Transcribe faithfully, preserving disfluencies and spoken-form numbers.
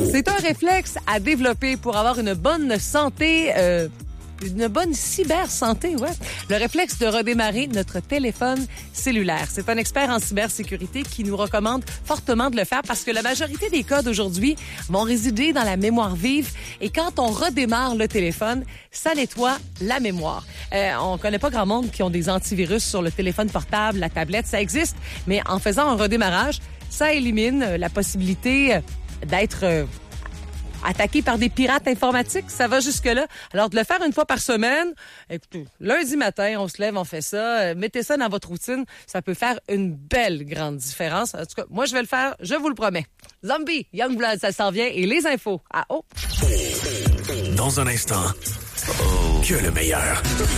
C'est un réflexe à développer pour avoir une bonne santé, euh, une bonne cybersanté, ouais. Le réflexe de redémarrer notre téléphone cellulaire. C'est un expert en cybersécurité qui nous recommande fortement de le faire parce que la majorité des codes aujourd'hui vont résider dans la mémoire vive et quand on redémarre le téléphone, ça nettoie la mémoire. Euh, on connaît pas grand monde qui ont des antivirus sur le téléphone portable, la tablette, ça existe, mais en faisant un redémarrage, ça élimine la possibilité d'être euh, attaqué par des pirates informatiques. Ça va jusque-là. Alors, de le faire une fois par semaine, écoutez, lundi matin, on se lève, on fait ça. Euh, mettez ça dans votre routine. Ça peut faire une belle grande différence. En tout cas, moi, je vais le faire. Je vous le promets. Zombie, Youngblood, ça s'en vient. Et les infos à haut. Dans un instant, que le meilleur.